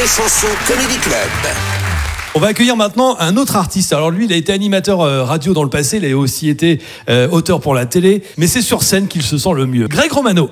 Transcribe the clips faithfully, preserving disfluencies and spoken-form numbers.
Chanson Comedy Club. On va accueillir maintenant un autre artiste. Alors lui, il a été animateur euh, radio dans le passé, il a aussi été euh, auteur pour la télé, mais c'est sur scène qu'il se sent le mieux. Greg Romano.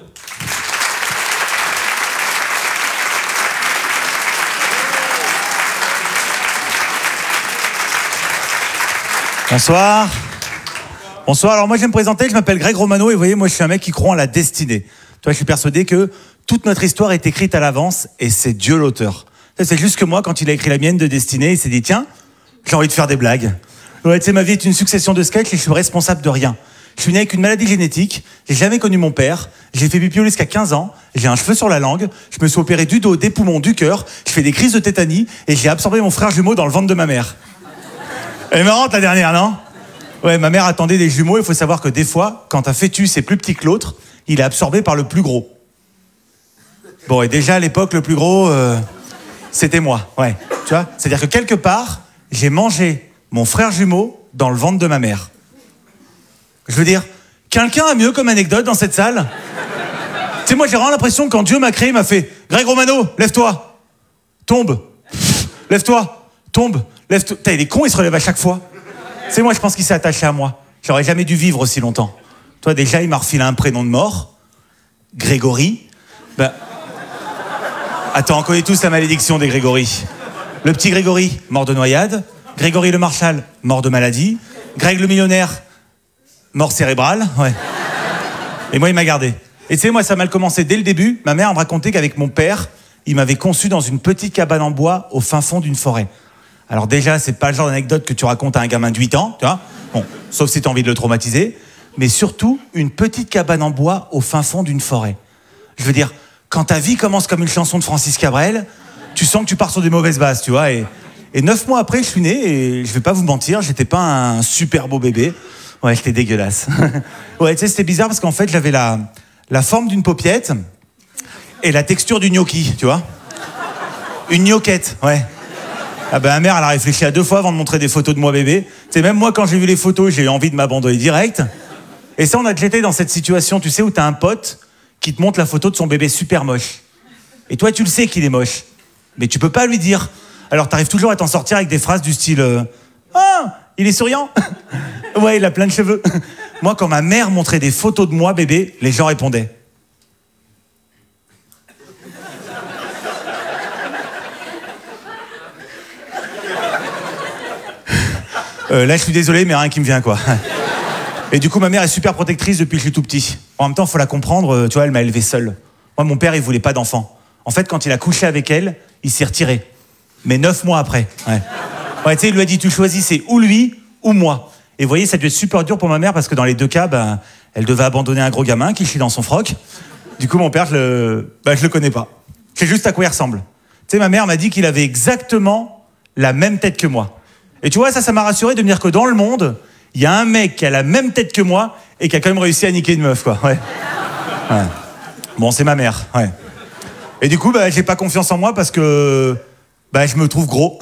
Bonsoir. Bonsoir, alors moi je vais me présenter, je m'appelle Greg Romano et vous voyez, moi je suis un mec qui croit en la destinée. Toi, je suis persuadé que toute notre histoire est écrite à l'avance et c'est Dieu l'auteur. C'est juste que moi, quand il a écrit la mienne de destinée, il s'est dit tiens, j'ai envie de faire des blagues. Ouais, tu sais, ma vie est une succession de sketchs et je suis responsable de rien. Je suis né avec une maladie génétique, j'ai jamais connu mon père, j'ai fait pipi jusqu'à quinze ans, j'ai un cheveu sur la langue, je me suis opéré du dos, des poumons, du cœur, je fais des crises de tétanie et j'ai absorbé mon frère jumeau dans le ventre de ma mère. Elle est marrante la dernière, non? Ouais, ma mère attendait des jumeaux, il faut savoir que des fois, quand un fœtus est plus petit que l'autre, il est absorbé par le plus gros. Bon, et déjà à l'époque, le plus gros, euh, c'était moi, ouais. Tu vois? C'est-à-dire que quelque part, j'ai mangé mon frère jumeau dans le ventre de ma mère. Je veux dire, quelqu'un a mieux comme anecdote dans cette salle? Tu sais, moi j'ai vraiment l'impression que quand Dieu m'a créé, il m'a fait « Greg Romano, lève-toi, tombe, lève-toi, tombe, lève-toi. » Putain, il est con, il se relève à chaque fois. Tu sais, moi je pense qu'il s'est attaché à moi. J'aurais jamais dû vivre aussi longtemps. Toi déjà, il m'a refilé un prénom de mort, Grégory. Ben... Attends, on connaît tous la malédiction des Grégory. Le petit Grégory, mort de noyade. Grégory le Marshal, mort de maladie. Greg le millionnaire, mort cérébrale, ouais. Et moi, il m'a gardé. Et tu sais, moi, ça a mal commencé dès le début. Ma mère me racontait qu'avec mon père, il m'avait conçu dans une petite cabane en bois au fin fond d'une forêt. Alors déjà, c'est pas le genre d'anecdote que tu racontes à un gamin de huit ans, tu vois. Bon, sauf si t'as envie de le traumatiser. Mais surtout, une petite cabane en bois au fin fond d'une forêt. Je veux dire, quand ta vie commence comme une chanson de Francis Cabrel, tu sens que tu pars sur des mauvaises bases, tu vois. Et, et neuf mois après, je suis né et je vais pas vous mentir, j'étais pas un super beau bébé. Ouais, j'étais dégueulasse. Ouais, tu sais, c'était bizarre parce qu'en fait, j'avais la, la forme d'une paupiette et la texture du gnocchi, tu vois. Une gnocchette, ouais. Ah ben, ma mère, elle a réfléchi à deux fois avant de montrer des photos de moi bébé. Tu sais, même moi, quand j'ai vu les photos, j'ai eu envie de m'abandonner direct. Et ça, on a déjà été dans cette situation, tu sais, où t'as un pote qui te montre la photo de son bébé super moche. Et toi, tu le sais qu'il est moche. Mais tu peux pas lui dire. Alors, t'arrives toujours à t'en sortir avec des phrases du style euh, « Ah, il est souriant. Ouais, il a plein de cheveux. » Moi, quand ma mère montrait des photos de moi, bébé, les gens répondaient. euh, là, je suis désolé, mais rien qui me vient, quoi. Et du coup, ma mère est super protectrice depuis que je suis tout petit. En même temps, il faut la comprendre, tu vois, elle m'a élevé seule. Moi, mon père, il voulait pas d'enfant. En fait, quand il a couché avec elle, il s'est retiré. Mais neuf mois après, ouais. Ouais, tu sais, il lui a dit, tu choisis, c'est ou lui, ou moi. Et vous voyez, ça a dû être super dur pour ma mère, parce que dans les deux cas, ben, elle devait abandonner un gros gamin qui chie dans son froc. Du coup, mon père, je le, ben, je le connais pas. Je sais juste à quoi il ressemble. Tu sais, ma mère m'a dit qu'il avait exactement la même tête que moi. Et tu vois, ça, ça m'a rassuré de me dire que dans le monde, il y a un mec qui a la même tête que moi et qui a quand même réussi à niquer une meuf, quoi. Ouais. Ouais. Bon, c'est ma mère, ouais. Et du coup, bah, j'ai pas confiance en moi parce que bah, je me trouve gros.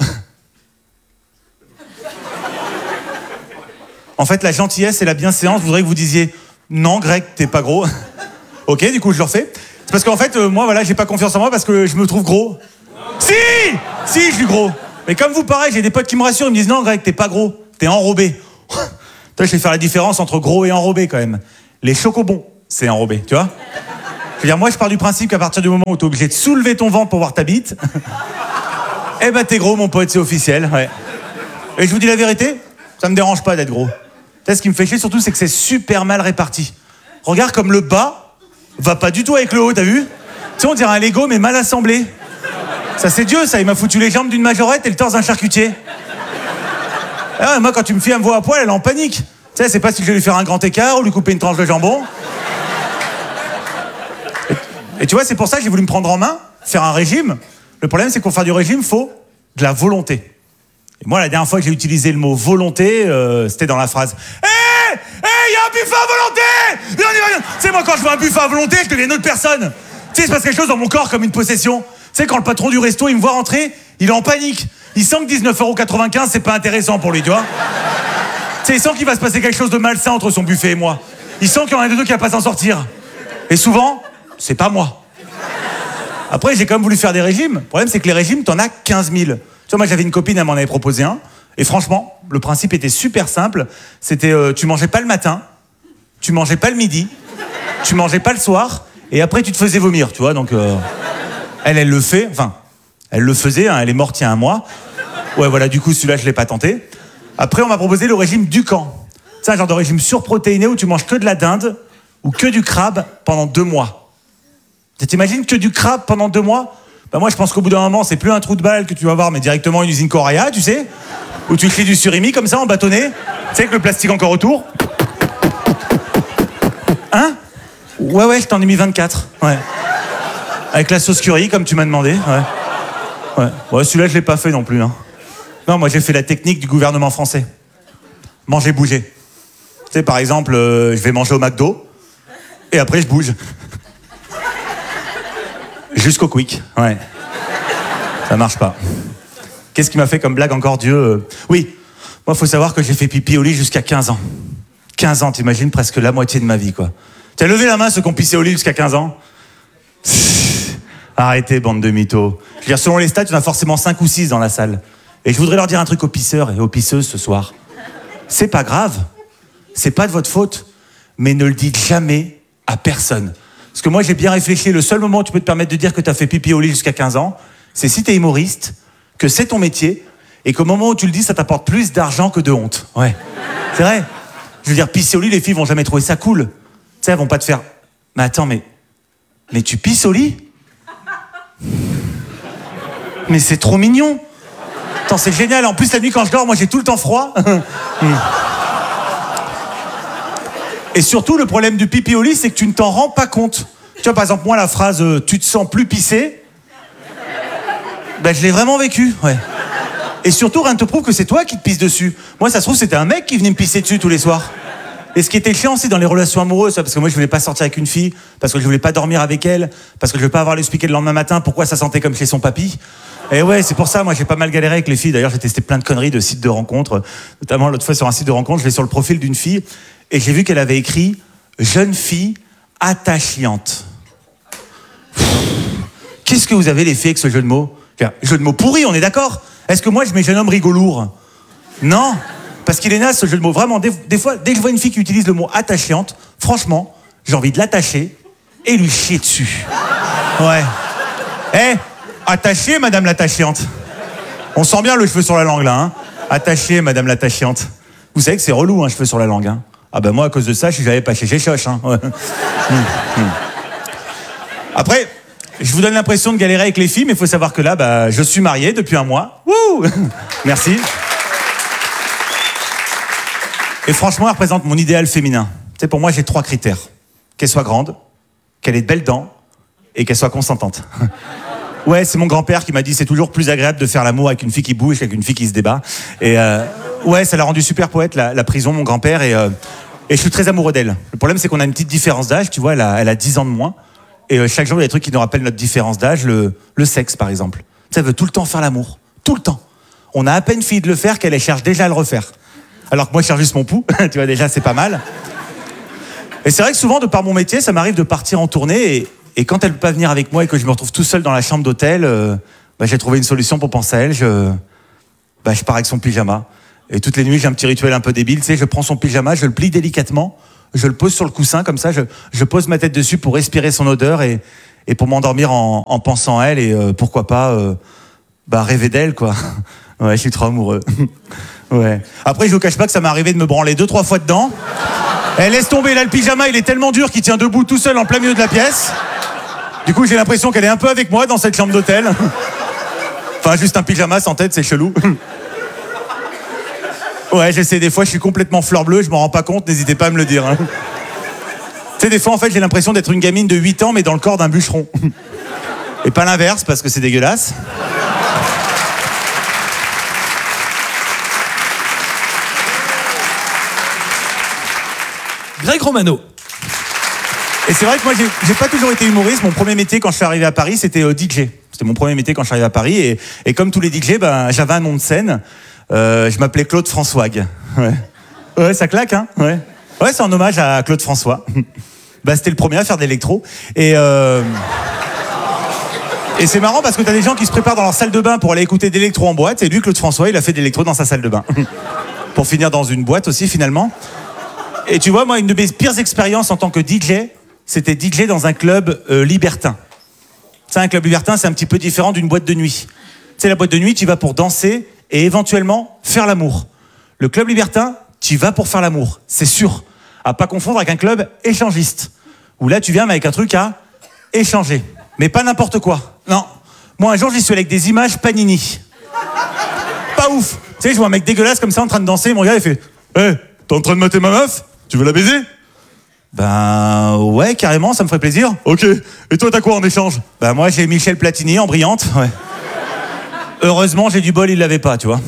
En fait, la gentillesse et la bienséance voudraient que vous disiez « Non, Greg, t'es pas gros. » Ok, du coup, je le refais. C'est parce qu'en fait, euh, moi, voilà, j'ai pas confiance en moi parce que je me trouve gros. Si Si, je suis gros. Mais comme vous, pareil, j'ai des potes qui me rassurent, ils me disent « Non, Greg, t'es pas gros, t'es enrobé. » Toi, je vais faire la différence entre gros et enrobé, quand même. Les chocobons, c'est enrobé, tu vois. Je veux dire, moi, je pars du principe qu'à partir du moment où t'es obligé de soulever ton ventre pour voir ta bite, eh ben, t'es gros, mon pote, c'est officiel, ouais. Et je vous dis la vérité, ça me dérange pas d'être gros. Tu sais, ce qui me fait chier, surtout, c'est que c'est super mal réparti. Regarde comme le bas va pas du tout avec le haut, t'as vu? Tu sais, on dirait un Lego, mais mal assemblé. Ça, c'est Dieu, ça. Il m'a foutu les jambes d'une majorette et le torse d'un charcutier. Ah, moi, quand tu me fies un me voix à poil, elle est en panique. Tu sais, c'est pas si je vais lui faire un grand écart ou lui couper une tranche de jambon. Et, et tu vois, c'est pour ça que j'ai voulu me prendre en main, faire un régime. Le problème, c'est que pour faire du régime, faut de la volonté. Et moi, la dernière fois que j'ai utilisé le mot volonté, euh, c'était dans la phrase « Hé hey, Hé hey, y a un buffet à volonté !» Tu sais, moi, quand je vois un buffet à volonté, je deviens une autre personne. Tu sais, il se passe quelque chose dans mon corps comme une possession. Tu sais, quand le patron du resto, il me voit rentrer, il est en panique. Il sent que dix-neuf euros quatre-vingt-quinze, c'est pas intéressant pour lui, tu vois. Tu sais, il sent qu'il va se passer quelque chose de malsain entre son buffet et moi. Il sent qu'il y en a des deux qui va pas s'en sortir. Et souvent, c'est pas moi. Après, j'ai quand même voulu faire des régimes. Le problème, c'est que les régimes, t'en as quinze mille. Tu vois, moi, j'avais une copine, elle m'en avait proposé un. Et franchement, le principe était super simple. C'était, euh, tu mangeais pas le matin, tu mangeais pas le midi, tu mangeais pas le soir, et après, tu te faisais vomir, tu vois. Donc, euh, elle, elle le fait. Enfin, elle le faisait, hein, elle est morte il y a un mois. Ouais, voilà, du coup, celui-là, je l'ai pas tenté. Après, on m'a proposé le régime Ducan. C'est un genre de régime surprotéiné où tu manges que de la dinde ou que du crabe pendant deux mois. Tu t'imagines que du crabe pendant deux mois? Bah moi, je pense qu'au bout d'un moment, c'est plus un trou de balle que tu vas voir, mais directement une usine Coraya, tu sais, où tu cuis du surimi comme ça, en bâtonnet, tu sais, avec le plastique encore autour. Hein? Ouais, ouais, je t'en ai mis vingt-quatre. Ouais. Avec la sauce curry, comme tu m'as demandé. Ouais. Ouais. Ouais, celui-là, je l'ai pas fait non plus. Hein. Non, moi, j'ai fait la technique du gouvernement français. Manger, bouger. Tu sais, par exemple, euh, je vais manger au McDo, et après, je bouge. Jusqu'au quick, ouais. Ça marche pas. Qu'est-ce qui m'a fait comme blague encore, Dieu? Oui, moi, faut savoir que j'ai fait pipi au lit jusqu'à quinze ans. quinze ans, t'imagines, presque la moitié de ma vie, quoi. T'as levé la main, ceux qui ont pissé au lit jusqu'à quinze ans? Arrêtez, bande de mythos. Je veux dire, selon les stats, il y en a forcément cinq ou six dans la salle. Et je voudrais leur dire un truc aux pisseurs et aux pisseuses ce soir. C'est pas grave. C'est pas de votre faute. Mais ne le dites jamais à personne. Parce que moi, j'ai bien réfléchi. Le seul moment où tu peux te permettre de dire que t'as fait pipi au lit jusqu'à quinze ans, c'est si t'es humoriste, que c'est ton métier, et qu'au moment où tu le dis, ça t'apporte plus d'argent que de honte. Ouais. C'est vrai. Je veux dire, pisser au lit, les filles vont jamais trouver ça cool. Tu sais, elles vont pas te faire... Mais attends, mais... Mais tu pisses au lit? Mais c'est trop mignon. Attends, c'est génial. En plus, la nuit, quand je dors, moi, j'ai tout le temps froid. Et surtout, le problème du pipi au lit, c'est que tu ne t'en rends pas compte. Tu vois, par exemple, moi, la phrase euh, « tu te sens plus pissé », ben, je l'ai vraiment vécu, ouais. Et surtout, rien ne te prouve que c'est toi qui te pisses dessus. Moi, ça se trouve, c'était un mec qui venait me pisser dessus tous les soirs. Et ce qui était chiant aussi dans les relations amoureuses, parce que moi, je voulais pas sortir avec une fille, parce que je voulais pas dormir avec elle, parce que je voulais pas avoir à lui expliquer le lendemain matin pourquoi ça sentait comme chez son papy. Et ouais, c'est pour ça, moi, j'ai pas mal galéré avec les filles. D'ailleurs, j'ai testé plein de conneries de sites de rencontres. Notamment, l'autre fois, sur un site de rencontre, je vais sur le profil d'une fille, et j'ai vu qu'elle avait écrit « Jeune fille attachante ». Qu'est-ce que vous avez, les filles, avec ce jeu de mots? Jeu de mots pourri, on est d'accord? Est-ce que moi, je mets jeune homme rigolourd? Non, parce qu'il est naze, ce jeu de mots. Vraiment, des, des fois, dès que je vois une fille qui utilise le mot attachante, franchement, j'ai envie de l'attacher et lui chier dessus. Ouais. Eh, hey, attachez, madame l'attachante. On sent bien le cheveu sur la langue, là. Hein. Attachez, madame l'attachante. Vous savez que c'est relou, un cheveu sur la langue. Hein. Ah ben moi, à cause de ça, je suis jamais pas chez Géchoche. Hein. Ouais. mmh, mmh. Après, je vous donne l'impression de galérer avec les filles, mais il faut savoir que là, bah, je suis marié depuis un mois. Wouh. Merci. Et franchement, elle représente mon idéal féminin. Tu sais, pour moi, j'ai trois critères. Qu'elle soit grande, qu'elle ait de belles dents, et qu'elle soit consentante. Ouais, c'est mon grand-père qui m'a dit c'est toujours plus agréable de faire l'amour avec une fille qui bouge qu'avec une fille qui se débat. Et euh, ouais, ça l'a rendu super poète, la, la prison, mon grand-père, et, euh, et je suis très amoureux d'elle. Le problème, c'est qu'on a une petite différence d'âge, tu vois, elle a, elle a dix ans de moins. Et euh, chaque jour, il y a des trucs qui nous rappellent notre différence d'âge, le, le sexe, par exemple. Tu sais, elle veut tout le temps faire l'amour. Tout le temps. On a à peine fini de le faire qu'elle cherche déjà à le refaire. Alors que moi, je cherche juste mon pouls. Tu vois, déjà, c'est pas mal. Et c'est vrai que souvent, de par mon métier, ça m'arrive de partir en tournée. Et, et quand elle peut pas venir avec moi et que je me retrouve tout seul dans la chambre d'hôtel, euh, bah, j'ai trouvé une solution pour penser à elle. Je, bah, je pars avec son pyjama. Et toutes les nuits, j'ai un petit rituel un peu débile. Tu sais, je prends son pyjama, je le plie délicatement. Je le pose sur le coussin, comme ça, je, je pose ma tête dessus pour respirer son odeur et, et pour m'endormir en, en pensant à elle et euh, pourquoi pas euh, bah, rêver d'elle, quoi. Ouais, je suis trop amoureux. Ouais. Après, je vous cache pas que ça m'est arrivé de me branler deux, trois fois dedans. Elle laisse tomber, là, le pyjama, il est tellement dur qu'il tient debout tout seul en plein milieu de la pièce. Du coup, j'ai l'impression qu'elle est un peu avec moi dans cette chambre d'hôtel. Enfin, juste un pyjama sans tête, c'est chelou. Ouais, j'essaie des fois, je suis complètement fleur bleue, je m'en rends pas compte, n'hésitez pas à me le dire. Hein. Tu sais, des fois, en fait, j'ai l'impression d'être une gamine de huit ans, mais dans le corps d'un bûcheron. Et pas l'inverse, parce que c'est dégueulasse. Greg Romano. Et c'est vrai que moi, j'ai, j'ai pas toujours été humoriste. Mon premier métier, quand je suis arrivé à Paris, c'était euh, D J. C'était mon premier métier quand je suis arrivé à Paris. Et, et comme tous les D J, ben, j'avais un nom de scène. Euh, je m'appelais Claude François. Ouais. Ouais, ça claque, hein. Ouais. Ouais, c'est en hommage à Claude François. Bah, c'était le premier à faire de l'électro. Et euh... Et c'est marrant parce que t'as des gens qui se préparent dans leur salle de bain pour aller écouter d'électro en boîte. Et lui, Claude François, il a fait d'électro dans sa salle de bain. Pour finir dans une boîte aussi, finalement. Et tu vois, moi, une de mes pires expériences en tant que D J, c'était D J dans un club euh, libertin. Tu sais, un club libertin, c'est un petit peu différent d'une boîte de nuit. Tu sais, la boîte de nuit, tu vas pour danser et éventuellement faire l'amour. Le club libertin, tu vas pour faire l'amour, c'est sûr. À pas confondre avec un club échangiste, où là, tu viens avec un truc à échanger. Mais pas n'importe quoi. Non. Moi, un jour, j'y suis allé avec des images Panini. Pas ouf. Tu sais, je vois un mec dégueulasse comme ça en train de danser, il me regarde et fait « Hé, hey, t'es en train de mater ma meuf? Tu veux la baiser ?» Ben ouais, carrément, ça me ferait plaisir. Ok. Et toi, t'as quoi en échange? Ben moi, j'ai Michel Platini en brillante. Ouais. Heureusement, j'ai du bol, il l'avait pas, tu vois.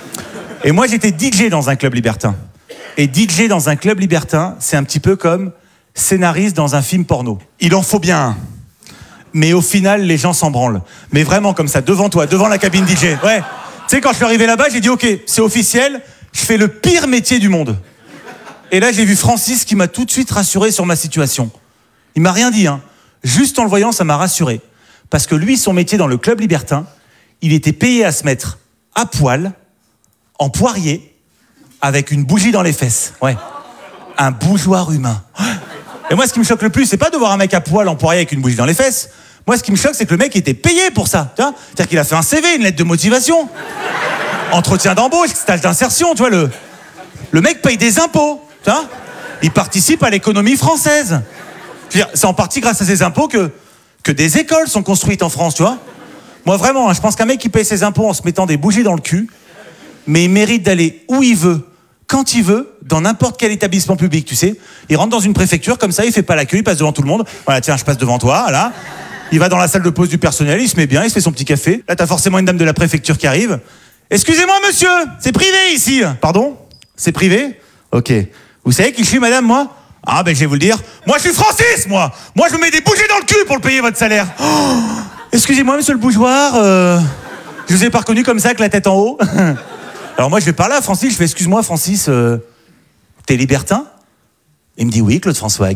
Et moi, j'étais D J dans un club libertin. Et D J dans un club libertin, c'est un petit peu comme scénariste dans un film porno. Il en faut bien un. Mais au final, les gens s'en branlent. Mais vraiment comme ça, devant toi, devant la cabine D J. Ouais. Tu sais, quand je suis arrivé là-bas, j'ai dit, ok, c'est officiel, je fais le pire métier du monde. Et là, j'ai vu Francis qui m'a tout de suite rassuré sur ma situation. Il m'a rien dit, hein. Juste en le voyant, ça m'a rassuré. Parce que lui, son métier dans le club libertin, il était payé à se mettre à poil, en poirier, avec une bougie dans les fesses. Ouais. Un bougeoir humain. Et moi, ce qui me choque le plus, c'est pas de voir un mec à poil en poirier avec une bougie dans les fesses. Moi, ce qui me choque, c'est que le mec était payé pour ça. Tu vois ? C'est-à-dire qu'il a fait un C V, une lettre de motivation. Entretien d'embauche, stage d'insertion, tu vois, le... Le mec paye des impôts. Tu vois ? Il participe à l'économie française. Je veux dire, c'est en partie grâce à ces impôts que, que des écoles sont construites en France, tu vois ? Moi, vraiment, hein, je pense qu'un mec qui paye ses impôts en se mettant des bougies dans le cul, mais il mérite d'aller où il veut, quand il veut, dans n'importe quel établissement public, tu sais. Il rentre dans une préfecture, comme ça, il fait pas la queue, il passe devant tout le monde. Voilà, tiens, je passe devant toi, là. Il va dans la salle de pause du personnel, il se met bien, il se fait son petit café. Là, t'as forcément une dame de la préfecture qui arrive. Excusez-moi, monsieur, c'est privé ici. Pardon ? C'est privé ? Ok. Vous savez qui je suis, madame, moi ? Ah, ben, je vais vous le dire. Moi, je suis Francis, moi. Moi, je me mets des bougies dans le cul pour le payer votre salaire. Oh, excusez-moi, monsieur le bougeoir. Euh, je vous ai pas reconnu comme ça, avec la tête en haut. Alors, moi, je vais parler à Francis. Je fais, excuse-moi, Francis, euh, t'es libertin ? Il me dit, oui, Claude François.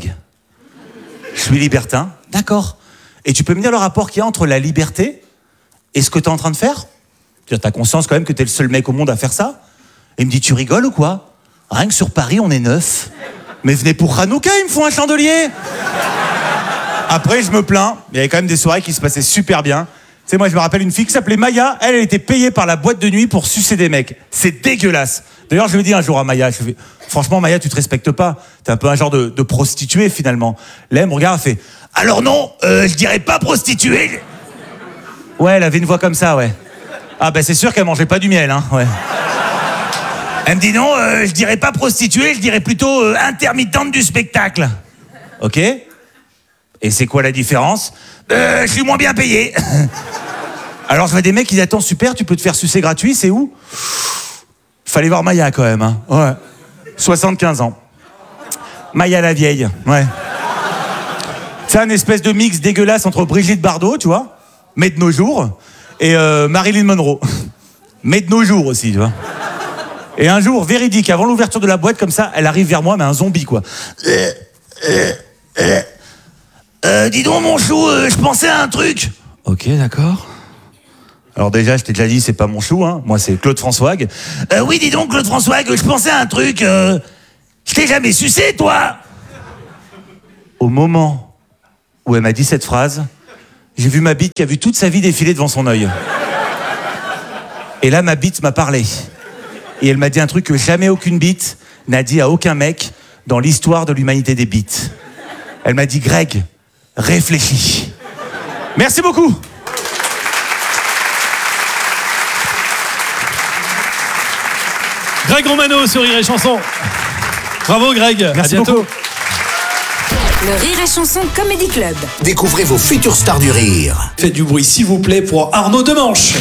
Je suis libertin. D'accord. Et tu peux me dire le rapport qu'il y a entre la liberté et ce que t'es en train de faire ? T'as conscience quand même que t'es le seul mec au monde à faire ça ? Et il me dit, tu rigoles ou quoi ? Rien que sur Paris, on est neuf. Mais venez pour Hanouka, ils me font un chandelier. Après, je me plains. Il y avait quand même des soirées qui se passaient super bien. Tu sais, moi, je me rappelle une fille qui s'appelait Maya. Elle, elle était payée par la boîte de nuit pour sucer des mecs. C'est dégueulasse. D'ailleurs, je lui ai dit un jour à Maya, je fais, franchement, Maya, tu te respectes pas. T'es un peu un genre de, de prostituée, finalement. Là, elle me regarde, elle fait, alors non, euh, je dirais pas prostituée. Ouais, elle avait une voix comme ça, ouais. Ah, ben, c'est sûr qu'elle mangeait pas du miel, hein, ouais. Elle me dit non, euh, je dirais pas prostituée, je dirais plutôt euh, intermittente du spectacle. Ok ? Et c'est quoi la différence ? euh, Je suis moins bien payé. Alors je vois des mecs qui disent attends super, tu peux te faire sucer gratuit, c'est où ? Fallait voir Maya quand même, hein. Ouais. soixante-quinze ans. Maya la vieille, ouais. C'est un espèce de mix dégueulasse entre Brigitte Bardot, tu vois, mais de nos jours, et euh, Marilyn Monroe. Mais de nos jours aussi, tu vois. Et un jour, véridique, avant l'ouverture de la boîte, comme ça, elle arrive vers moi, mais un zombie, quoi. Euh, euh, euh, euh, dis donc, mon chou, euh, je pensais à un truc. Ok, d'accord. Alors déjà, je t'ai déjà dit, c'est pas mon chou, hein. Moi, c'est Claude François. Euh, oui, dis donc, Claude François, je pensais à un truc. Euh, je t'ai jamais sucé, toi. Au moment où elle m'a dit cette phrase, j'ai vu ma bite qui a vu toute sa vie défiler devant son œil. Et là, ma bite m'a parlé. Et elle m'a dit un truc que jamais aucune bite n'a dit à aucun mec dans l'histoire de l'humanité des bites. Elle m'a dit, Greg, réfléchis. Merci beaucoup. Greg Romano sur Rire et Chanson. Bravo Greg. Merci à bientôt. beaucoup. Le Rire et Chanson Comedy Club. Découvrez vos futures stars du rire. Faites du bruit s'il vous plaît pour Arnaud Demanche.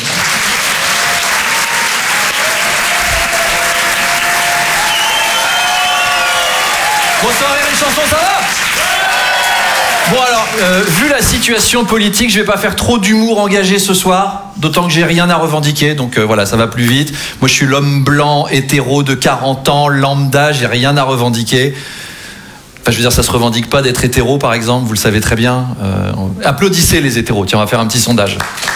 Bonsoir Rire et Chanson, ça va ? Bon alors, euh, vu la situation politique, je vais pas faire trop d'humour engagé ce soir, d'autant que j'ai rien à revendiquer, donc euh, voilà, ça va plus vite. Moi je suis l'homme blanc, hétéro de quarante ans, lambda, j'ai rien à revendiquer. Enfin, je veux dire, ça se revendique pas d'être hétéro, par exemple, vous le savez très bien. Euh, applaudissez les hétéros. Tiens, on va faire un petit sondage.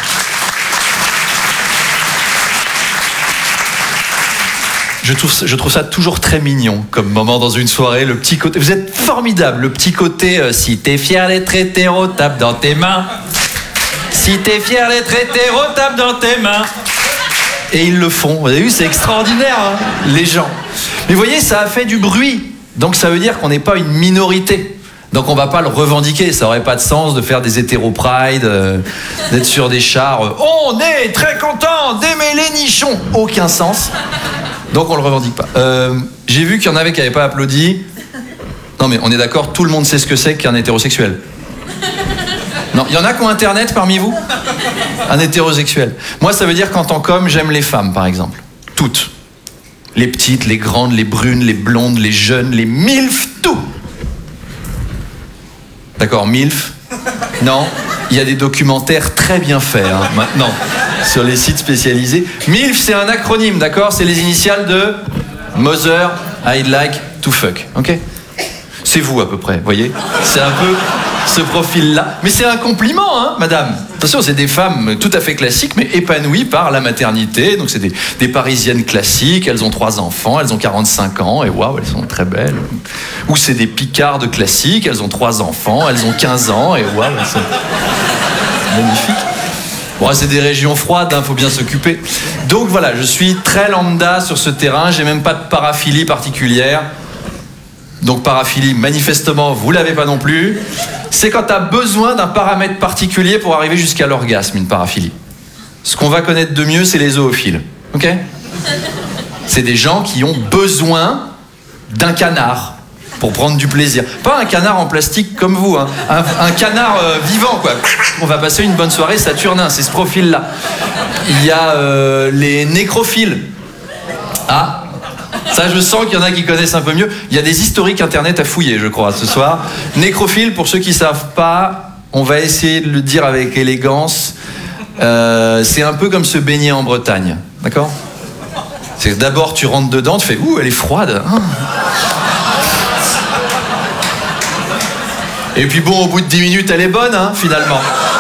Je trouve, je trouve ça toujours très mignon comme moment dans une soirée, le petit côté. Vous êtes formidable, le petit côté. Euh, si t'es fier d'être hétéro, tape dans tes mains. Si t'es fier d'être hétéro, tape dans tes mains. Et ils le font. Vous avez vu, c'est extraordinaire, hein, les gens. Mais vous voyez, ça a fait du bruit. Donc ça veut dire qu'on n'est pas une minorité. Donc on va pas le revendiquer. Ça aurait pas de sens de faire des hétéro pride, euh, d'être sur des chars. Euh, on est très content d'aimer les nichons. Aucun sens. Donc on le revendique pas. Euh, j'ai vu qu'il y en avait qui n'avaient pas applaudi. Non mais on est d'accord, tout le monde sait ce que c'est qu'un hétérosexuel. Non, il y en a qui ont internet parmi vous? Un hétérosexuel. Moi ça veut dire qu'en tant qu'homme, j'aime les femmes par exemple. Toutes. Les petites, les grandes, les brunes, les blondes, les jeunes, les milfs, tout. D'accord, milf? Non, il y a des documentaires très bien faits hein, maintenant sur les sites spécialisés. milf, c'est un acronyme, d'accord? C'est les initiales de Mother, I'd like to fuck, ok? C'est vous à peu près, voyez? C'est un peu ce profil-là. Mais c'est un compliment, hein, madame? Attention, c'est des femmes tout à fait classiques, mais épanouies par la maternité. Donc c'est des, des Parisiennes classiques, elles ont trois enfants, elles ont quarante-cinq ans, et waouh, elles sont très belles. Ou c'est des Picardes classiques, elles ont trois enfants, elles ont quinze ans, et waouh, elles sont magnifiques. Bon, c'est des régions froides, hein, faut bien s'occuper. Donc voilà, je suis très lambda sur ce terrain, j'ai même pas de paraphilie particulière. Donc paraphilie, manifestement, vous l'avez pas non plus. C'est quand tu as besoin d'un paramètre particulier pour arriver jusqu'à l'orgasme, une paraphilie. Ce qu'on va connaître de mieux, c'est les zoophiles. Ok ? C'est des gens qui ont besoin d'un canard pour prendre du plaisir. Pas un canard en plastique comme vous, hein. un, un canard euh, vivant, quoi. On va passer une bonne soirée saturnin, c'est ce profil-là. Il y a euh, les nécrophiles. Ah, ça, je sens qu'il y en a qui connaissent un peu mieux. Il y a des historiques internet à fouiller, je crois, ce soir. Nécrophile, pour ceux qui ne savent pas, on va essayer de le dire avec élégance. Euh, c'est un peu comme se baigner en Bretagne, d'accord ? C'est que d'abord, tu rentres dedans, tu fais « Ouh, elle est froide hein. !» Et puis bon, au bout de dix minutes, elle est bonne, hein, finalement.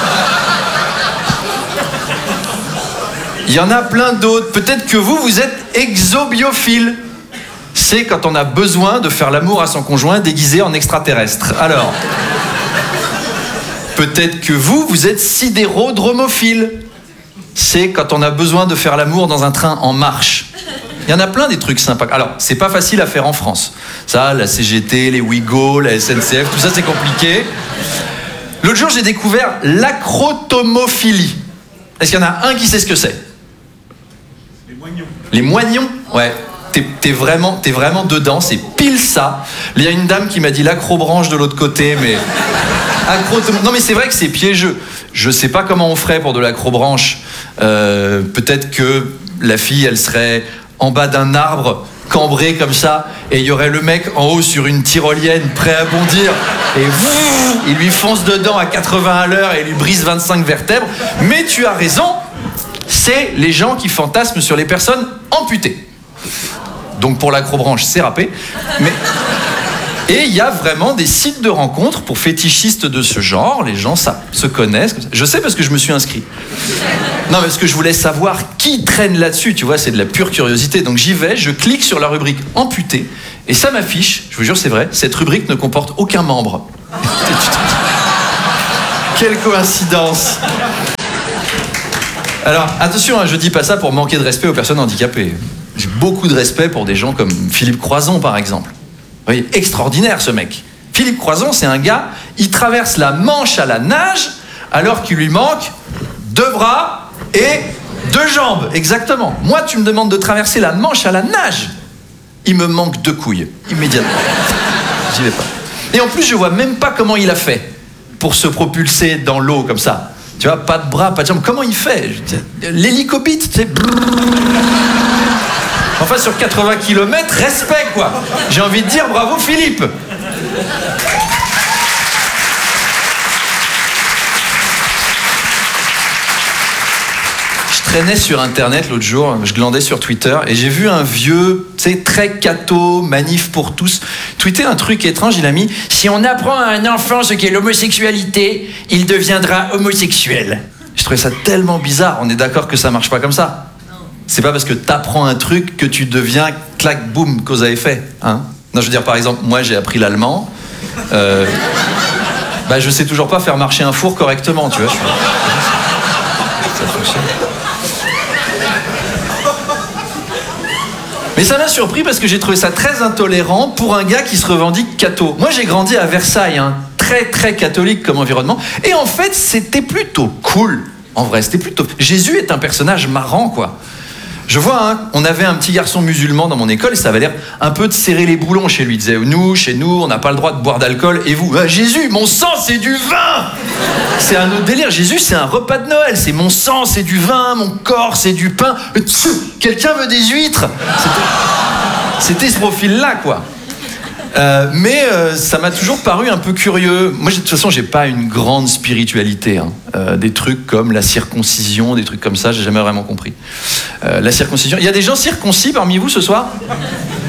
Il y en a plein d'autres. Peut-être que vous, vous êtes exobiophile. C'est quand on a besoin de faire l'amour à son conjoint déguisé en extraterrestre. Alors, peut-être que vous, vous êtes sidérodromophile. C'est quand on a besoin de faire l'amour dans un train en marche. Il y en a plein des trucs sympas. Alors, c'est pas facile à faire en France. Ça, la C G T, les Ouigo, la S N C F, tout ça, c'est compliqué. L'autre jour, j'ai découvert l'acrotomophilie. Est-ce qu'il y en a un qui sait ce que c'est ? Les moignons. Les moignons ? Ouais. T'es, t'es, vraiment, t'es vraiment dedans, c'est pile ça. Il y a une dame qui m'a dit l'acrobranche de l'autre côté, mais... Acrotom... Non mais c'est vrai que c'est piégeux. Je sais pas comment on ferait pour de l'acrobranche. Euh, peut-être que la fille, elle serait en bas d'un arbre, cambré comme ça, et il y aurait le mec en haut sur une tyrolienne, prêt à bondir, et vous, il lui fonce dedans à quatre-vingts à l'heure et lui brise vingt-cinq vertèbres. Mais tu as raison, c'est les gens qui fantasment sur les personnes amputées. Donc pour l'acrobranche, c'est râpé. Mais... Et il y a vraiment des sites de rencontres pour fétichistes de ce genre. Les gens ça, se connaissent. Je sais parce que je me suis inscrit. Non, mais parce que je voulais savoir qui traîne là-dessus. Tu vois, c'est de la pure curiosité. Donc j'y vais, je clique sur la rubrique amputé. Et ça m'affiche, je vous jure c'est vrai, cette rubrique ne comporte aucun membre. Quelle coïncidence. Alors attention, hein, je dis pas ça pour manquer de respect aux personnes handicapées. J'ai beaucoup de respect pour des gens comme Philippe Croizon par exemple. Vous voyez, extraordinaire ce mec. Philippe Croizon, c'est un gars, il traverse la Manche à la nage alors qu'il lui manque deux bras et deux jambes. Exactement. Moi, tu me demandes de traverser la Manche à la nage. Il me manque deux couilles, immédiatement. J'y vais pas. Et en plus, je vois même pas comment il a fait pour se propulser dans l'eau comme ça. Tu vois, pas de bras, pas de jambes. Comment il fait ? L'hélicobite, tu sais. Enfin, sur quatre-vingts kilomètres, respect, quoi. J'ai envie de dire bravo, Philippe. Je traînais sur Internet l'autre jour, je glandais sur Twitter, et j'ai vu un vieux, tu C'est très catho, manif pour tous. Tweeté un truc étrange, il a mis « Si on apprend à un enfant ce qu'est l'homosexualité, il deviendra homosexuel. » Je trouvais ça tellement bizarre, on est d'accord que ça marche pas comme ça. C'est pas parce que t'apprends un truc que tu deviens clac, boum, cause à effet. Hein. Non, je veux dire, par exemple, moi j'ai appris l'allemand. Euh, bah, je sais toujours pas faire marcher un four correctement, tu vois. Je... Ça fonctionne. Mais ça m'a surpris parce que j'ai trouvé ça très intolérant pour un gars qui se revendique catho. Moi, j'ai grandi à Versailles, hein, très très catholique comme environnement. Et en fait, c'était plutôt cool. En vrai, c'était plutôt... Jésus est un personnage marrant, quoi. Je vois, hein, on avait un petit garçon musulman dans mon école et ça avait l'air un peu de serrer les boulons chez lui. Il disait, nous, chez nous, on n'a pas le droit de boire d'alcool. Et vous, ah, Jésus, mon sang, c'est du vin. C'est un autre délire. Jésus, c'est un repas de Noël. C'est mon sang, c'est du vin. Mon corps, c'est du pain. Quelqu'un veut des huîtres. C'était, C'était ce profil-là, quoi. Euh, mais euh, ça m'a toujours paru un peu curieux. Moi, de toute façon, j'ai pas une grande spiritualité. Hein. Euh, des trucs comme la circoncision, des trucs comme ça, j'ai jamais vraiment compris. Euh, la circoncision. Il y a des gens circoncis parmi vous ce soir ? Non ?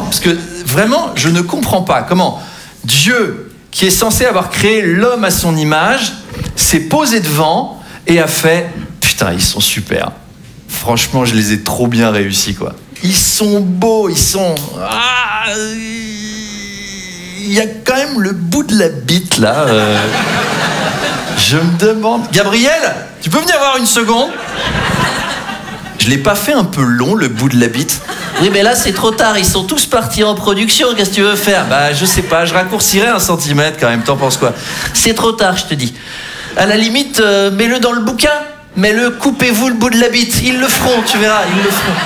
Parce que vraiment, je ne comprends pas comment Dieu, qui est censé avoir créé l'homme à son image, s'est posé devant et a fait « Putain, ils sont super. Franchement, je les ai trop bien réussis, quoi. Ils sont beaux, ils sont... Ah, il y a quand même le bout de la bite, là. Euh... Je me demande... Gabriel, tu peux venir voir une seconde ? Je l'ai pas fait un peu long, le bout de la bite ? Oui, mais là, c'est trop tard. Ils sont tous partis en production. Qu'est-ce que tu veux faire ? Bah, je sais pas. Je raccourcirais un centimètre, quand même. T'en penses quoi ? C'est trop tard, je te dis. À la limite, euh, mets-le dans le bouquin. Mets-le, coupez-vous le bout de la bite. Ils le feront, tu verras, ils le feront.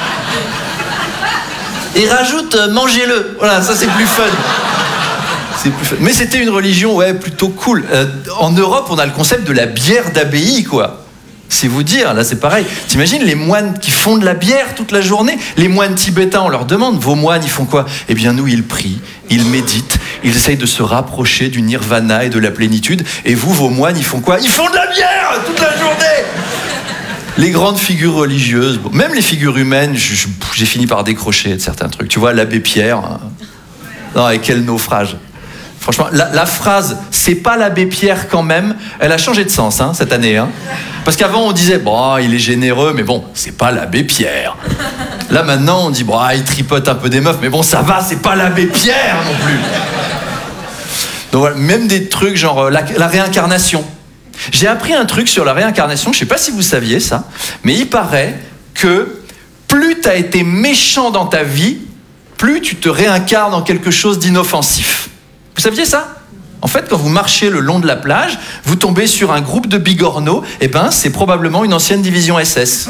Et rajoute, euh, mangez-le. Voilà, ça, c'est plus fun. C'est plus fun. Mais c'était une religion, ouais, plutôt cool. Euh, en Europe, on a le concept de la bière d'abbaye, quoi. C'est vous dire, là c'est pareil. T'imagines les moines qui font de la bière toute la journée ? Les moines tibétains, on leur demande, vos moines, ils font quoi ? Eh bien nous, ils prient, ils méditent, ils essayent de se rapprocher du nirvana et de la plénitude. Et vous, vos moines, ils font quoi ? Ils font de la bière toute la journée ! Les grandes figures religieuses, bon, même les figures humaines, je, je, j'ai fini par décrocher de certains trucs. Tu vois, l'abbé Pierre, hein. Non, et quel naufrage. Franchement, la, la phrase « c'est pas l'abbé Pierre quand même », elle a changé de sens hein, cette année. Hein. Parce qu'avant, on disait « bon, il est généreux, mais bon, c'est pas l'abbé Pierre ». Là, maintenant, on dit « bon, il tripote un peu des meufs, mais bon, ça va, c'est pas l'abbé Pierre non plus ». Donc voilà, même des trucs genre la, la réincarnation. J'ai appris un truc sur la réincarnation, je sais pas si vous saviez ça, mais il paraît que plus t'as été méchant dans ta vie, plus tu te réincarnes en quelque chose d'inoffensif. Vous saviez ça ? En fait, quand vous marchez le long de la plage, vous tombez sur un groupe de bigorneaux, et ben c'est probablement une ancienne division S S.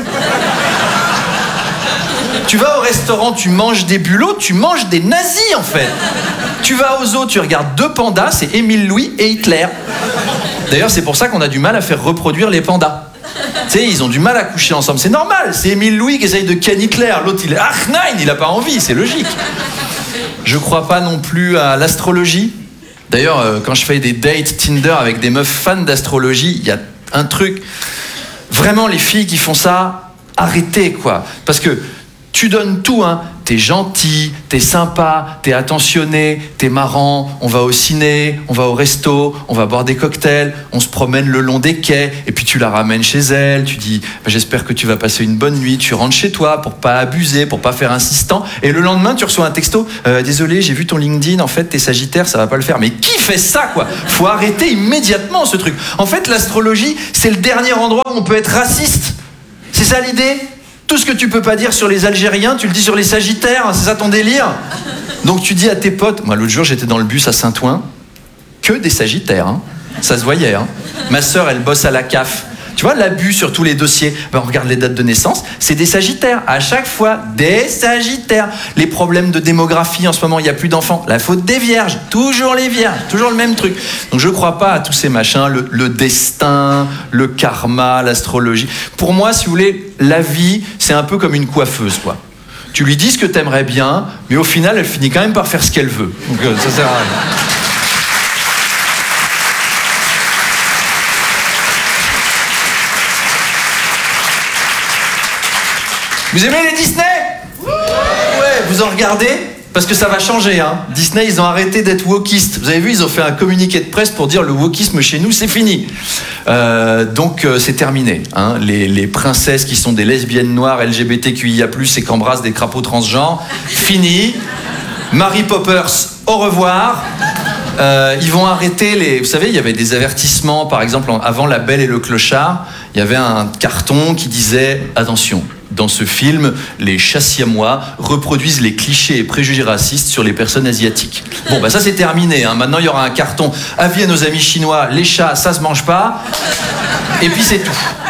Tu vas au restaurant, tu manges des bulots, tu manges des nazis en fait. Tu vas au zoo, tu regardes deux pandas, c'est Émile Louis et Hitler. D'ailleurs, c'est pour ça qu'on a du mal à faire reproduire les pandas. Tu sais, ils ont du mal à coucher ensemble. C'est normal, c'est Émile Louis qui essaye de ken Hitler. L'autre, il est Ach nein, il a pas envie, c'est logique. Je crois pas non plus à l'astrologie. D'ailleurs, euh, quand je fais des dates Tinder avec des meufs fans d'astrologie, il y a un truc. Vraiment, les filles qui font ça, arrêtez, quoi. Parce que tu donnes tout, hein. T'es gentil, t'es sympa, t'es attentionné, t'es marrant, on va au ciné, on va au resto, on va boire des cocktails, on se promène le long des quais, et puis tu la ramènes chez elle, tu dis bah, j'espère que tu vas passer une bonne nuit, tu rentres chez toi pour pas abuser, pour pas faire insistant, et le lendemain tu reçois un texto, euh, désolé j'ai vu ton LinkedIn, en fait t'es Sagittaire, ça va pas le faire. Mais qui fait ça, quoi ? Faut arrêter immédiatement ce truc. En fait l'astrologie c'est le dernier endroit où on peut être raciste. C'est ça l'idée ? Tout ce que tu peux pas dire sur les Algériens, tu le dis sur les Sagittaires, c'est ça ton délire ? Donc tu dis à tes potes, moi l'autre jour j'étais dans le bus à Saint-Ouen, que des Sagittaires, hein. Ça se voyait. Hein. Ma sœur elle bosse à la C A F. Tu vois, l'abus sur tous les dossiers, ben, on regarde les dates de naissance, c'est des Sagittaires. À chaque fois, des Sagittaires. Les problèmes de démographie, en ce moment, il n'y a plus d'enfants. La faute des vierges, toujours les vierges, toujours le même truc. Donc je ne crois pas à tous ces machins, le, le destin, le karma, l'astrologie. Pour moi, si vous voulez, la vie, c'est un peu comme une coiffeuse, quoi. Tu lui dis ce que tu aimerais bien, mais au final, elle finit quand même par faire ce qu'elle veut. Donc euh, ça sert à rien. Vous aimez les Disney ? Ouais, vous en regardez? Parce que ça va changer, hein. Disney, ils ont arrêté d'être wokistes. Vous avez vu, ils ont fait un communiqué de presse pour dire le wokisme chez nous, c'est fini. Euh, donc, euh, c'est terminé. Hein. Les, les princesses qui sont des lesbiennes noires, L G B T Q I A plus, et qu'embrassent des crapauds transgenres, fini. Mary Poppers, au revoir. Euh, ils vont arrêter les... Vous savez, il y avait des avertissements, par exemple, avant La Belle et le Clochard, il y avait un carton qui disait « Attention ». Dans ce film, les chats siamois reproduisent les clichés et préjugés racistes sur les personnes asiatiques. Bon, bah ça c'est terminé. Hein. Maintenant, il y aura un carton. Avis à nos amis chinois, les chats, ça se mange pas. Et puis c'est tout.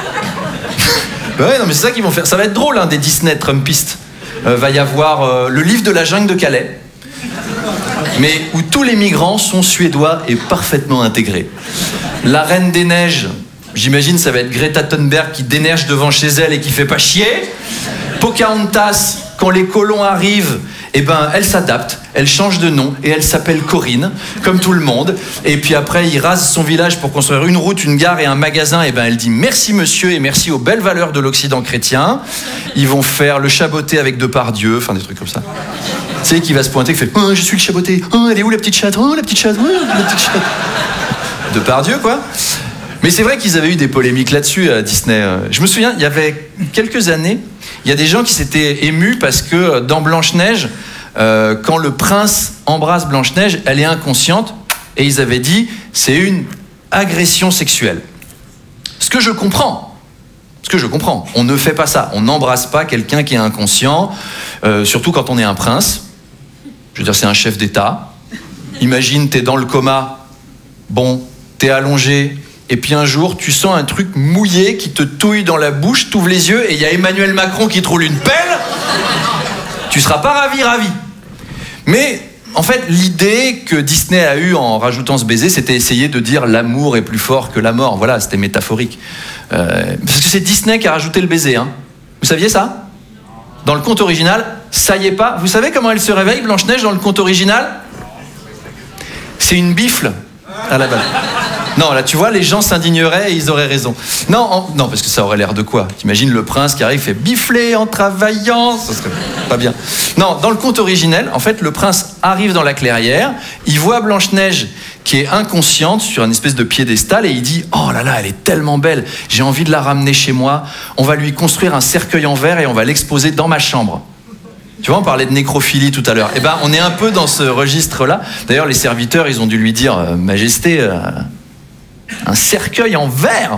Bah ouais, non, mais c'est ça qu'ils vont faire. Ça va être drôle, hein, des Disney Trumpistes. Euh, va y avoir euh, le livre de la jungle de Calais, mais où tous les migrants sont suédois et parfaitement intégrés. La Reine des Neiges. J'imagine ça va être Greta Thunberg qui déneige devant chez elle et qui fait pas chier. Pocahontas, quand les colons arrivent, eh ben, elle s'adapte, elle change de nom et elle s'appelle Corinne, comme tout le monde. Et puis après, il rase son village pour construire une route, une gare et un magasin. Et ben, elle dit merci monsieur et merci aux belles valeurs de l'Occident chrétien. Ils vont faire le chaboté avec Depardieu, enfin des trucs comme ça. Tu sais, qui va se pointer, qui fait oh, je suis le chaboté, oh, elle est où la petite chatte, oh, la petite chatte, oh, la petite chatte. Depardieu, quoi. Mais c'est vrai qu'ils avaient eu des polémiques là-dessus à Disney. Je me souviens, il y avait quelques années, il y a des gens qui s'étaient émus parce que dans Blanche-Neige, euh, quand le prince embrasse Blanche-Neige, elle est inconsciente et ils avaient dit c'est une agression sexuelle. Ce que je comprends. Ce que je comprends. On ne fait pas ça. On n'embrasse pas quelqu'un qui est inconscient, euh, surtout quand on est un prince. Je veux dire, c'est un chef d'État. Imagine, t'es dans le coma, bon, t'es allongé. Et puis un jour, tu sens un truc mouillé qui te touille dans la bouche, t'ouvres les yeux et il y a Emmanuel Macron qui te roule une pelle. Tu seras pas ravi, ravi. Mais en fait, l'idée que Disney a eue en rajoutant ce baiser, c'était essayer de dire l'amour est plus fort que la mort. Voilà, c'était métaphorique. Euh, parce que c'est Disney qui a rajouté le baiser. Hein. Vous saviez ça? Dans le conte original, ça y est pas. Vous savez comment elle se réveille, Blanche-Neige, dans le conte original? C'est une bifle à la base. Non, là, tu vois, les gens s'indigneraient et ils auraient raison. Non, en... non, parce que ça aurait l'air de quoi? T'imagines le prince qui arrive, fait bifler en travaillant, ça serait pas bien. Non, dans le conte originel, en fait, le prince arrive dans la clairière, il voit Blanche-Neige qui est inconsciente sur une espèce de piédestal et il dit « Oh là là, elle est tellement belle, j'ai envie de la ramener chez moi, on va lui construire un cercueil en verre et on va l'exposer dans ma chambre. » Tu vois, on parlait de nécrophilie tout à l'heure. Eh ben, on est un peu dans ce registre-là. D'ailleurs, les serviteurs, ils ont dû lui dire euh, « Majesté... Euh, un cercueil en verre.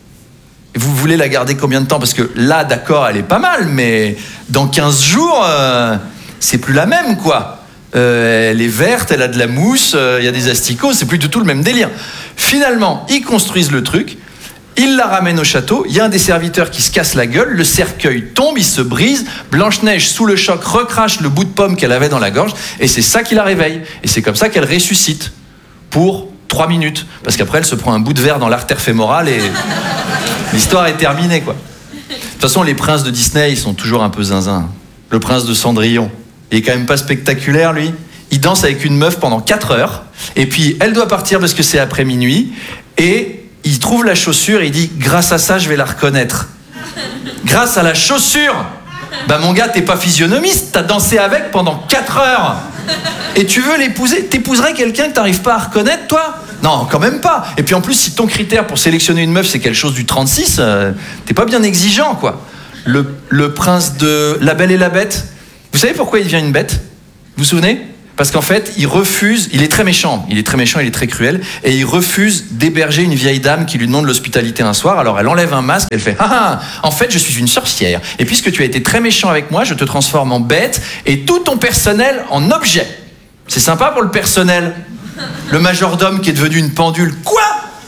Et vous voulez la garder combien de temps? Parce que là, d'accord, elle est pas mal, mais dans quinze jours, euh, c'est plus la même, quoi. Euh, elle est verte, elle a de la mousse, il euh, y a des asticots, c'est plus du tout le même délire. Finalement, ils construisent le truc, ils la ramènent au château, il y a un des serviteurs qui se casse la gueule, le cercueil tombe, il se brise, Blanche-Neige, sous le choc, recrache le bout de pomme qu'elle avait dans la gorge, et c'est ça qui la réveille. Et c'est comme ça qu'elle ressuscite. Pour trois minutes, parce qu'après elle se prend un bout de verre dans l'artère fémorale et l'histoire est terminée, quoi. De toute façon, les princes de Disney, ils sont toujours un peu zinzin. Le prince de Cendrillon, il est quand même pas spectaculaire, lui. Il danse avec une meuf pendant quatre heures, et puis elle doit partir parce que c'est après minuit, et il trouve la chaussure et il dit « Grâce à ça, je vais la reconnaître. » Grâce à la chaussure. Bah mon gars, t'es pas physionomiste, t'as dansé avec pendant quatre heures. Et tu veux l'épouser? T'épouserais quelqu'un que t'arrives pas à reconnaître, toi? Non, quand même pas. Et puis en plus, si ton critère pour sélectionner une meuf, c'est quelque chose du trente-six, euh, t'es pas bien exigeant, quoi. Le, le prince de La Belle et la Bête, vous savez pourquoi il devient une bête? Vous vous souvenez? Parce qu'en fait, il refuse, il est très méchant, il est très méchant, il est très cruel, et il refuse d'héberger une vieille dame qui lui demande l'hospitalité un soir. Alors elle enlève un masque, elle fait « Ah, en fait, je suis une sorcière, et puisque tu as été très méchant avec moi, je te transforme en bête, et tout ton personnel en objet. » C'est sympa pour le personnel. Le majordome qui est devenu une pendule. Quoi?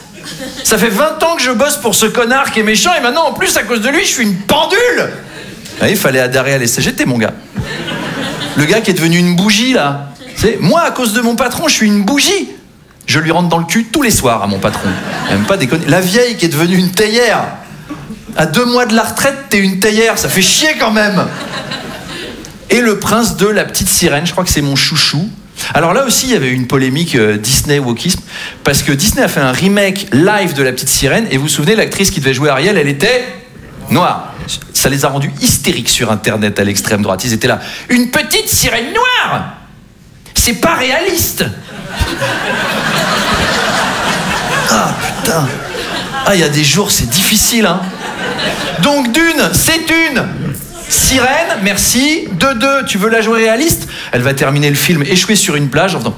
Ça fait vingt ans que je bosse pour ce connard qui est méchant, et maintenant, en plus, à cause de lui, je suis une pendule. Ah, il fallait adhérer à l'S C G T, mon gars. Le gars qui est devenu une bougie, là. C'est, moi, à cause de mon patron, je suis une bougie. Je lui rentre dans le cul tous les soirs à mon patron. Même pas déconner. La vieille qui est devenue une théière. À deux mois de la retraite, t'es une théière. Ça fait chier quand même. Et le prince de La Petite Sirène, je crois que c'est mon chouchou. Alors là aussi, il y avait une polémique euh, Disney-wokisme, parce que Disney a fait un remake live de La Petite Sirène, et vous vous souvenez, l'actrice qui devait jouer Ariel, elle était noire. Ça les a rendus hystériques sur Internet à l'extrême droite. Ils étaient là. Une petite sirène noire. C'est pas réaliste. Ah putain. Ah, il y a des jours, c'est difficile, hein. Donc d'une, c'est une. Sirène, merci. De deux, tu veux la jouer réaliste? Elle va terminer le film échouée sur une plage en faisant...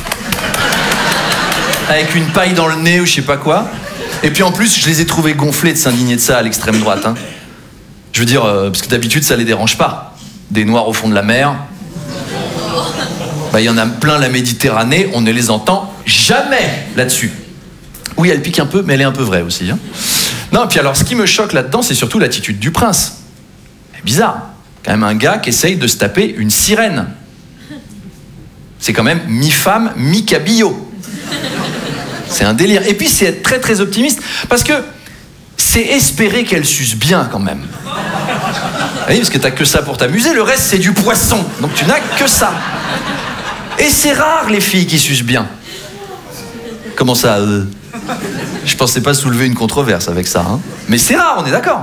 avec une paille dans le nez ou je sais pas quoi. Et puis en plus, je les ai trouvés gonflés de s'indigner de ça à l'extrême droite, hein. Je veux dire, euh, parce que d'habitude, ça les dérange pas. Des noirs au fond de la mer. Bah, il y en a plein la Méditerranée, on ne les entend jamais là-dessus. Oui, elle pique un peu, mais elle est un peu vraie aussi, hein. Non, puis alors, ce qui me choque là-dedans, c'est surtout l'attitude du prince. C'est bizarre. Quand même un gars qui essaye de se taper une sirène. C'est quand même mi-femme, mi-cabillaud. C'est un délire. Et puis, c'est être très, très optimiste, parce que c'est espérer qu'elle suce bien, quand même. Oui, parce que t'as que ça pour t'amuser, le reste, c'est du poisson. Donc, tu n'as que ça. Et c'est rare, les filles qui sucent bien. Comment ça euh... Je pensais pas soulever une controverse avec ça, hein. Mais c'est rare, on est d'accord.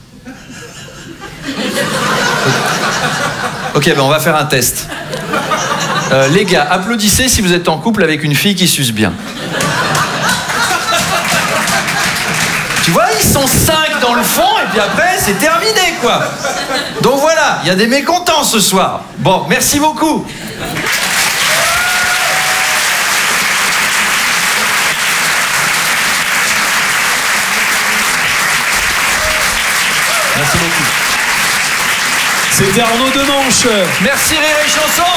Ok, ben on va faire un test. Euh, les gars, applaudissez si vous êtes en couple avec une fille qui suce bien. Tu vois, ils sont cinq dans le fond et puis après, c'est terminé, quoi. Donc voilà, il y a des mécontents ce soir. Bon, merci beaucoup. Merci beaucoup. C'était Arnaud Demanche. Merci Rire et Chanson.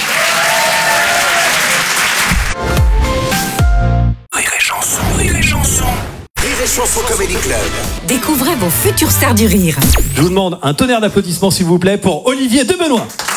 Rire et chanson, rire et chanson. Rire et chanson Comedy Club. Découvrez vos futures stars du rire. Je vous demande un tonnerre d'applaudissements, s'il vous plaît, pour Olivier Debenoît.